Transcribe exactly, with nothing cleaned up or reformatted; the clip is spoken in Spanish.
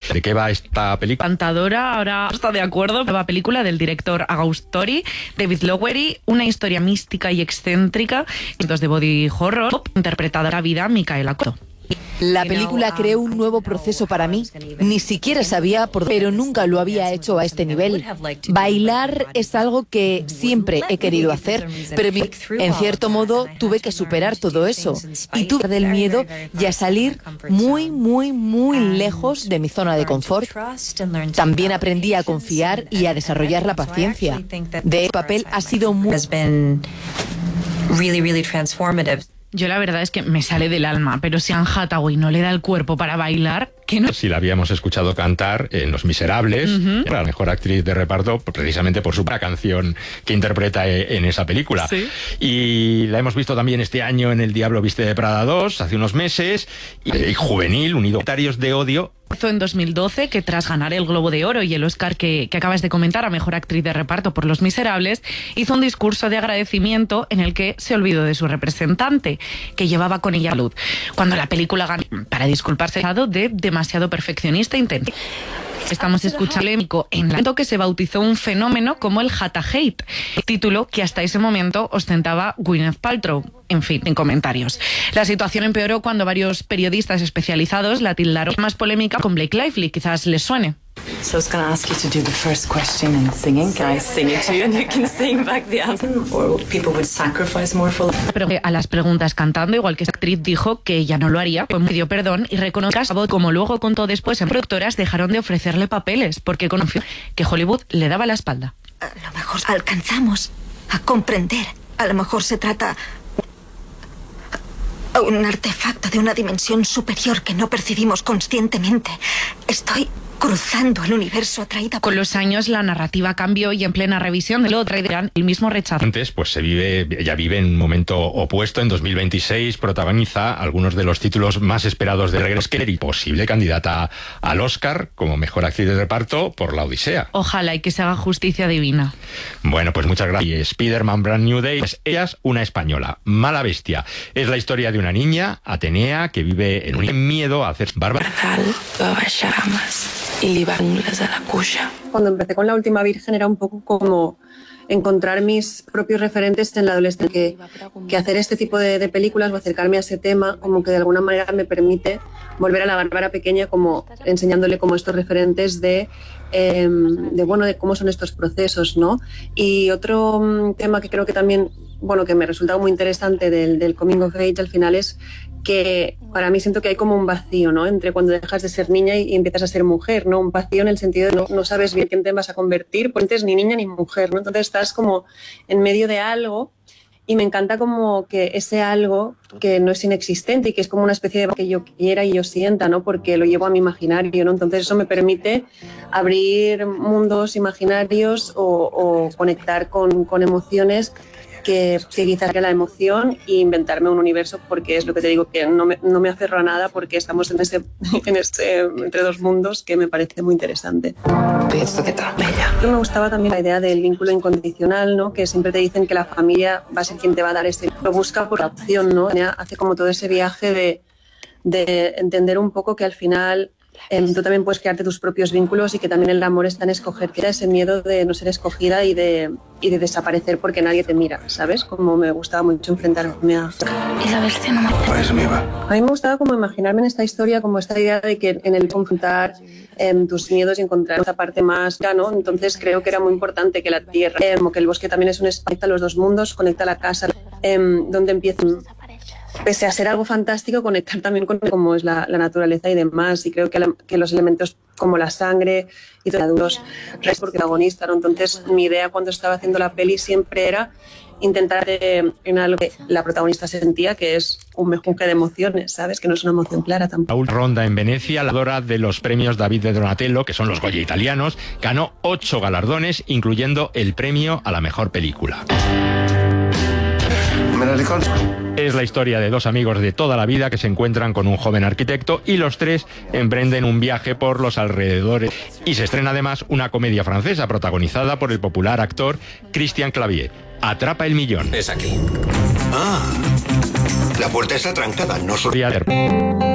¿De qué va esta película? Encantadora, ahora está de acuerdo. Nueva película del director Agustori, David Lowery, una historia mística y excéntrica, de body horror, interpretada a la vida Micaela Coto. La película creó un nuevo proceso para mí. Ni siquiera sabía por dónde, pero nunca lo había hecho a este nivel. Bailar es algo que siempre he querido hacer, pero en cierto modo tuve que superar todo eso. Y tuve del miedo y a salir muy, muy, muy lejos de mi zona de confort. También aprendí a confiar y a desarrollar la paciencia. De papel ha sido muy... Yo la verdad es que me sale del alma, pero si Anne Hathaway no le da el cuerpo para bailar, ¿qué no? Si la habíamos escuchado cantar en Los Miserables, uh-huh. La mejor actriz de reparto, precisamente por su canción que interpreta en esa película. ¿Sí? Y la hemos visto también este año en El Diablo Viste de Prada dos, hace unos meses, y, y Juvenil, unido de odio. En dos mil doce, que tras ganar el Globo de Oro y el Oscar que, que acabas de comentar a Mejor Actriz de Reparto por Los Miserables, hizo un discurso de agradecimiento en el que se olvidó de su representante, que llevaba con ella salud, cuando la película ganó, para disculparse de demasiado perfeccionista e intenso. Estamos escuchando en el que se bautizó un fenómeno como el Hata Hate, título que hasta ese momento ostentaba Gwyneth Paltrow. En fin, en comentarios. La situación empeoró cuando varios periodistas especializados la tildaron más polémica con Blake Lively, quizás les suene. So I was going to ask you to do the first question in singing. Can I sing it to you and you can sing back the answer? Or people would sacrifice more for... Pero a las preguntas cantando, igual que esta actriz dijo que ella no lo haría, pues pidió perdón y reconoció que, como luego contó después, en productoras dejaron de ofrecerle papeles porque conoció que Hollywood le daba la espalda. A lo mejor alcanzamos a comprender. A lo mejor se trata a un artefacto de una dimensión superior que no percibimos conscientemente. Estoy cruzando el universo atraída. Con los años la narrativa cambió y en plena revisión de lo traerán el mismo rechazo. Antes, pues se vive, ella vive en un momento opuesto. En dos mil veintiséis protagoniza algunos de los títulos más esperados de regreso y posible candidata al Oscar como mejor actriz de reparto por La Odisea. Ojalá y que se haga justicia divina. Bueno, pues muchas gracias. Y Spider-Man Brand New Day, pues ella es una española, Mala Bestia. Es la historia de una niña, Atenea, que vive en un miedo a hacer bárbara. Y libarlas a la cuya. Cuando empecé con La Última Virgen era un poco como encontrar mis propios referentes en la adolescencia, que, que hacer este tipo de, de películas o acercarme a ese tema como que de alguna manera me permite volver a la Bárbara pequeña, como enseñándole como estos referentes de, eh, de, bueno, de cómo son estos procesos, ¿no? Y otro um, tema que creo que también, bueno, que me resulta muy interesante del, del coming of age al final es que para mí siento que hay como un vacío, ¿no? Entre cuando dejas de ser niña y, y empiezas a ser mujer, ¿no? Un vacío en el sentido de no, no sabes bien quién te vas a convertir, pues eres ni niña ni mujer, ¿no? Entonces estás como en medio de algo y me encanta como que ese algo que no es inexistente y que es como una especie de que yo quiera y yo sienta, ¿no? Porque lo llevo a mi imaginario, ¿no? Entonces eso me permite abrir mundos imaginarios o, o conectar con, con emociones que, que quizás que la emoción e inventarme un universo, porque es lo que te digo, que no me, no me aferro a nada porque estamos en ese, en ese entre dos mundos que me parece muy interesante. Pienso que tan bella. Me gustaba también la idea del vínculo incondicional, ¿no? Que siempre te dicen que la familia va a ser quien te va a dar ese... Lo busca por opción, ¿no? Hace como todo ese viaje de, de entender un poco que al final... Eh, tú también puedes crearte tus propios vínculos y que también el amor está en escoger, que era ese miedo de no ser escogida y de, y de desaparecer porque nadie te mira, ¿sabes? Como me gustaba mucho enfrentarme a... Y la versión no me... Pues me va. A mí me gustaba como imaginarme en esta historia como esta idea de que en el confrontar eh, tus miedos y encontrar esa parte más, ¿no? Entonces creo que era muy importante que la tierra, eh, que el bosque también es un espacio, conecta los dos mundos, conecta la casa, eh, donde empiezan... Pese a ser algo fantástico, conectar también con cómo es la, la naturaleza y demás. Y creo que, la, que los elementos como la sangre y todos los restos porque protagonista, ¿no? Entonces, mi idea cuando estaba haciendo la peli siempre era intentar eh, en algo que la protagonista sentía, que es un mejunje de emociones, ¿sabes? Que no es una emoción clara tampoco. Raúl Ronda en Venecia, la ganadora de los premios David de Donatello, que son los Goya italianos, ganó ocho galardones, incluyendo el premio a la mejor película. Me la reconozco. Es la historia de dos amigos de toda la vida que se encuentran con un joven arquitecto y los tres emprenden un viaje por los alrededores. Y se estrena además una comedia francesa protagonizada por el popular actor Christian Clavier. Atrapa el millón. Es aquí. Ah, la puerta está trancada, no solo...